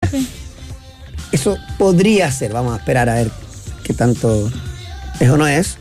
Sí. Eso podría ser, vamos a esperar a ver qué tanto es o no es.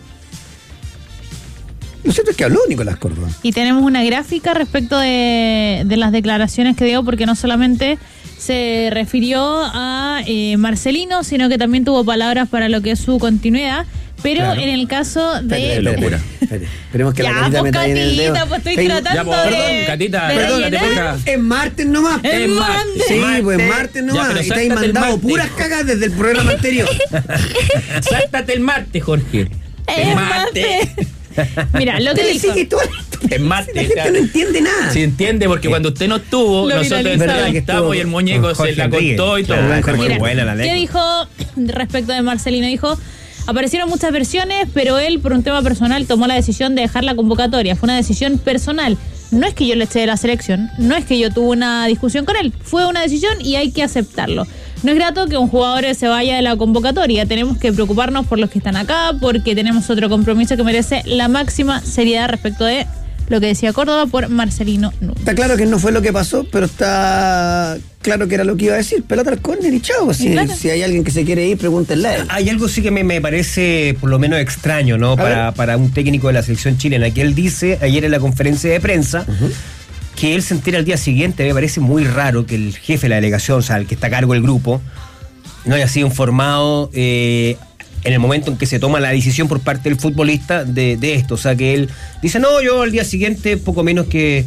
Lo cierto es que habló Nicolás Córdoba. Y tenemos una gráfica respecto de las declaraciones que dio, porque no solamente se refirió a Marcelino, sino que también tuvo palabras para lo que es su continuidad. Pero claro, en el caso de... Locura. Esperemos que ya, la Catita meta ahí en el dedo. Pues estoy tratando de... Perdón, Catita. Perdón, es martes nomás. Es martes. Sí, pues martes nomás. Ya, y te has mandado puras cagas desde el programa anterior. Sáltate el martes, Jorge. Es martes. Mira, lo que dijo... Es martes. La gente no entiende nada. Sí entiende, porque cuando usted no estuvo, nosotros entrevistamos y el muñeco se la contó y todo. Muy buena la ley. ¿Qué dijo respecto de Marcelino? Dijo... Aparecieron muchas versiones, pero él, por un tema personal, tomó la decisión de dejar la convocatoria. Fue una decisión personal. No es que yo le eché de la selección, no es que yo tuve una discusión con él. Fue una decisión y hay que aceptarlo. No es grato que un jugador se vaya de la convocatoria. Tenemos que preocuparnos por los que están acá, porque tenemos otro compromiso que merece la máxima seriedad respecto de lo que decía Córdoba por Marcelino Núñez. Está claro que no fue lo que pasó, pero está claro que era lo que iba a decir. Pelota al córner y chao. Si hay alguien que se quiere ir, pregúntenle a él. Hay algo sí que me parece por lo menos extraño, ¿no? Para un técnico de la selección chilena, que él dice ayer en la conferencia de prensa que él se entera al día siguiente. Me parece muy raro que el jefe de la delegación, o sea, el que está a cargo del grupo, no haya sido informado en el momento en que se toma la decisión por parte del futbolista de esto. O sea, que él dice, no, yo al día siguiente, poco menos que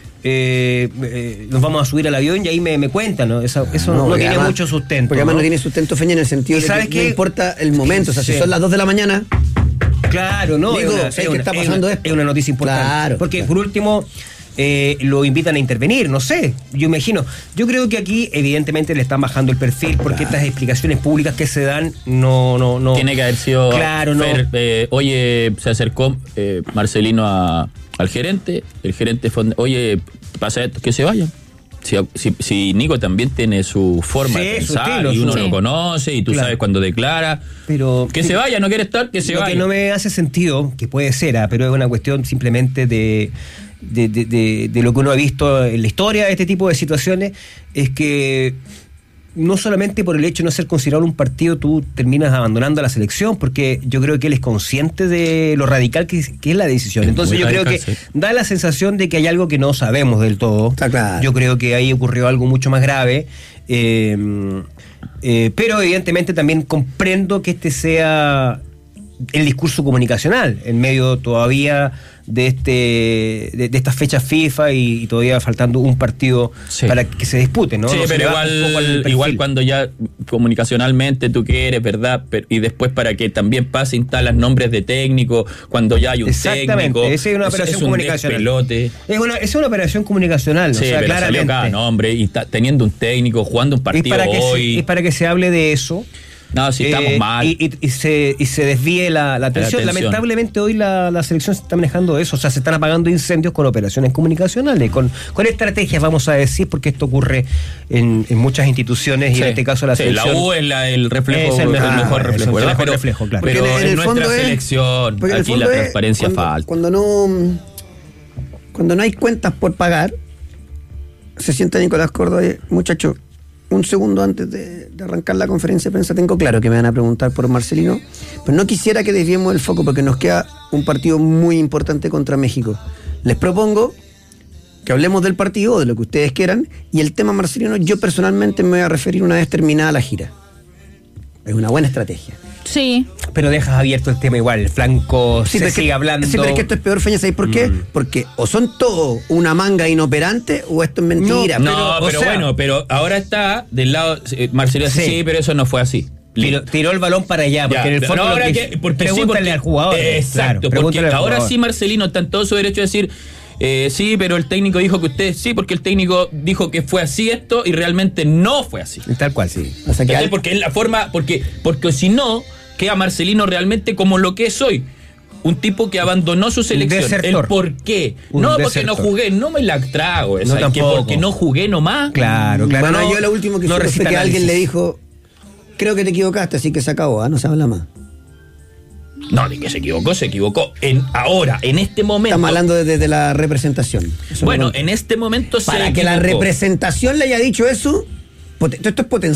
nos vamos a subir al avión y ahí me cuentan, ¿no? Eso no tiene además, mucho sustento. Porque además no tiene sustento, Feña, en el sentido de que no importa el momento. O sea, si son las 2 de la mañana... Claro, no, digo, ¿qué está pasando esto? Es una noticia importante. Claro, porque por último... lo invitan a intervenir, no sé, yo imagino. Yo creo que aquí evidentemente le están bajando el perfil porque estas explicaciones públicas que se dan no tiene que haber sido claro, oye, se acercó Marcelino al gerente, el gerente fue, oye, pasa esto, que se vayan. Si Nico también tiene su forma de pensar estilo, y uno lo conoce y tú sabes cuando declara, pero que se vaya, no quiere estar, que se vaya. Lo que no me hace sentido, que puede ser, pero es una cuestión simplemente de lo que uno ha visto en la historia de este tipo de situaciones, es que no solamente por el hecho de no ser considerado un partido tú terminas abandonando a la selección, porque yo creo que él es consciente de lo radical que es la decisión. Entonces yo creo que da la sensación de que hay algo que no sabemos del todo. Está claro. Yo creo que ahí ocurrió algo mucho más grave, pero evidentemente también comprendo que este sea el discurso comunicacional en medio todavía de estas fechas FIFA y todavía faltando un partido para que se dispute, ¿no? Sí, no pero igual cuando ya comunicacionalmente tú quieres, ¿verdad? Y después para que también pase instalas nombres de técnico, cuando ya hay un técnico. Esa es una operación comunicacional. Despelote. Es una operación comunicacional, sí, o sea, pero claramente. Salió cada nombre y teniendo un técnico, jugando un partido hoy. Es para que se hable de eso. No, si estamos mal. Y se desvíe la atención. Lamentablemente hoy la selección se está manejando eso, o sea, se están apagando incendios con operaciones comunicacionales, con estrategias, vamos a decir, porque esto ocurre en muchas instituciones y en este caso la selección. La U es el reflejo, es el mejor reflejo, ¿verdad? El mejor reflejo, claro. Pero en nuestra selección, aquí la transparencia falta. Cuando no hay cuentas por pagar, se sienta Nicolás Córdoba, muchacho. Un segundo antes de arrancar la conferencia de prensa, tengo claro que me van a preguntar por Marcelino, pero no quisiera que desviemos el foco porque nos queda un partido muy importante contra México. Les propongo que hablemos del partido, de lo que ustedes quieran, y el tema Marcelino, yo personalmente me voy a referir una vez terminada la gira. Es una buena estrategia. Sí. Pero dejas abierto el tema igual, el flanco se sigue hablando. Sí, pero es que esto es peor, Feña, ¿sabéis por qué? Porque o son todos una manga inoperante o esto es mentira. Pero ahora está del lado, Marcelino sí, pero eso no fue así. Tiró el balón para allá, porque en el fondo pregúntale al jugador. Exacto, claro, porque ahora sí Marcelino está en todo su derecho a decir... sí, pero el técnico dijo que usted sí, porque el técnico dijo que fue así esto y realmente no fue así. Tal cual, sí. O sea, que porque es la forma, porque si no, queda Marcelino realmente como lo que es hoy. Un tipo que abandonó su selección. El por qué. No, porque no jugué, no me la trago. No, que porque no jugué nomás. Claro. Bueno, yo lo último que supe fue que alguien le dijo, creo que te equivocaste, así que se acabó, no se habla más. No, de que se equivocó ahora, en este momento. Estamos hablando desde la representación. Bueno, en este momento para que la representación le haya dicho eso, esto es potencial.